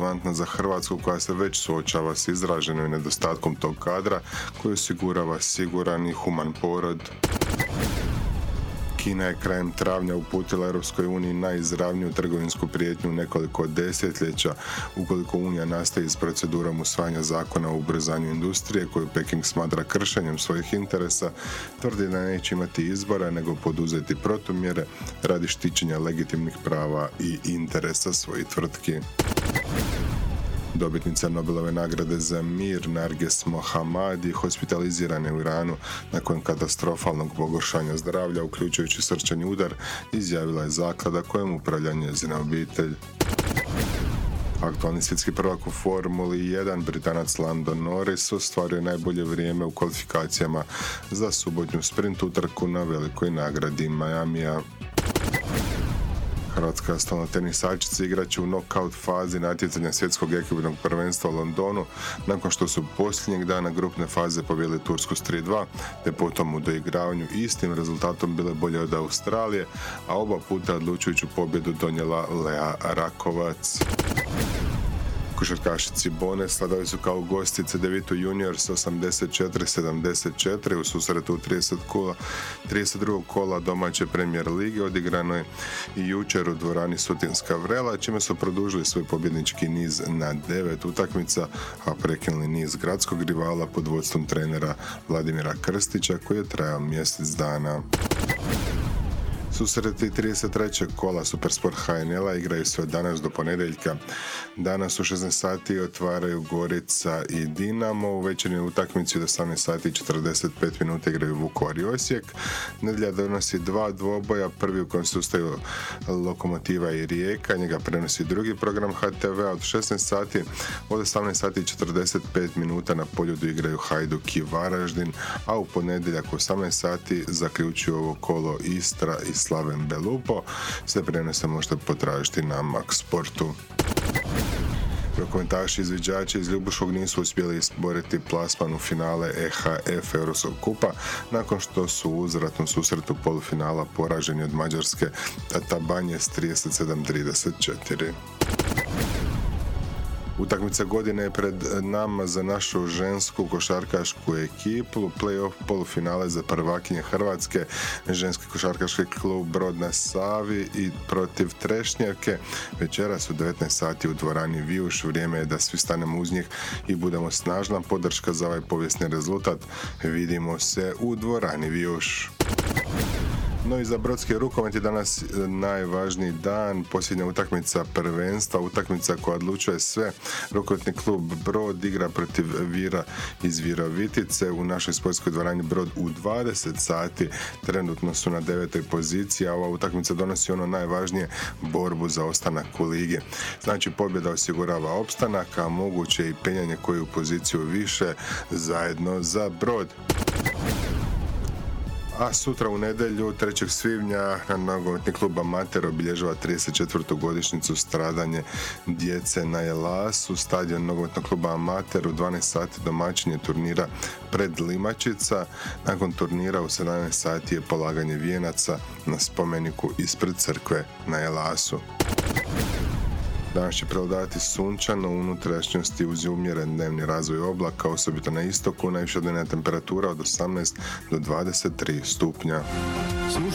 relevantna za Hrvatsku koja se već suočava s izraženim nedostatkom tog kadra koji osigurava siguran i human porod. Kina je krajem travnja uputila Europskoj uniji najizravniju trgovinsku prijetnju u nekoliko desetljeća ukoliko Unija nastavi s procedurom usvajanja zakona o ubrzanju industrije koju Peking smatra kršenjem svojih interesa, tvrdi da neće imati izbora nego poduzeti protumjere radi štićenja legitimnih prava i interesa svojih tvrtki. Dobitnica Nobelove nagrade za mir Narges Mohammadi hospitalizirana je u Iranu nakon katastrofalnog pogoršanja zdravlja, uključujući srčani udar, izjavila je zaklada kojom upravlja njezina obitelj. Aktualni svjetski prvak u Formuli 1, Britanac Lando Norris, ostvario je najbolje vrijeme u kvalifikacijama za subotnju sprint utrku na velikoj nagradi Miamija. Hrvatska stolna tenisačica igraće u knockout fazi natjecanja svjetskog ekipnog prvenstva u Londonu nakon što su posljednjeg dana grupne faze pobijedili Tursku s 3:2, te potom u doigravanju istim rezultatom bile bolje od Australije, a oba puta odlučujuću pobjedu donijela Lea Rakovac. Košarkašici Bone slavili su kao gosti CDVita Juniors 84-74 u susretu u 32. kola domaće Premier lige odigranoj i jučer u dvorani Sutinska Vrela, čime su produžili svoj pobjednički niz na 9 utakmica, a prekinuli niz gradskog rivala pod vodstvom trenera Vladimira Krstića koji je trajao mjesec dana. Susreti 33. kola Supersport HNL-a igraju se od danas do ponedjeljka. Danas u 16 sati otvaraju Gorica i Dinamo, u večernjoj utakmici od 18 sati i 45 minuta igraju Vukovar i Osijek. Nedjelja donosi dva dvoboja, prvi u kojem se ustaju Lokomotiva i Rijeka, njega prenosi drugi program HTV-a od 16 sati, od 18 sati i 45 minuta na Poljudu igraju Hajduk i Varaždin, a u ponedjeljak u 18 sati zaključuju ovo kolo Istra i Slaven Belupo. Sve prenose možete potražiti na Max Sportu. Rukometaši izviđači iz Ljubuškog nisu uspjeli izboriti plasman u finale EHF Europskog kupa nakon što su u uzvratnom susretu polufinala poraženi od Mađarske Tatabanje s 37-34. Utakmica godine je pred nama za našu žensku košarkašku ekipu. Play-off polufinale za prvakinje Hrvatske, ženski košarkaški klub Brod na Savi i protiv Trešnjevke. Večeras u 19 sati u dvorani Vijuš. Vrijeme je da svi stanemo uz njih i budemo snažna podrška za ovaj povijesni rezultat. Vidimo se u dvorani Vijuš. No i za brodski rukomet je danas najvažniji dan, posljednja utakmica prvenstva, utakmica koja odlučuje sve. Rukometni klub Brod igra protiv Vira iz Virovitice u našoj sportskoj dvorani Brod u 20 sati. Trenutno su na 9. poziciji, a ova utakmica donosi ono najvažnije, borbu za ostanak u ligi. Znači pobjeda osigurava opstanak, a moguće i penjanje koju poziciju više zajedno za Brod. A sutra u nedjelju 3. svibnja nogometni klub Amater obilježava 34. godišnjicu stradanje djece na Jelasu. Stadion nogometnog kluba Amater u 12 sati domaćin je turnira pred Limačica. Nakon turnira u 17 sati je polaganje vijenaca na spomeniku ispred crkve na Jelasu. Danas će prevladavati sunčano u unutrašnjosti uz umjeren dnevni razvoj oblaka, osobito na istoku, najviša dnevna temperatura od 18 do 23 stupnja.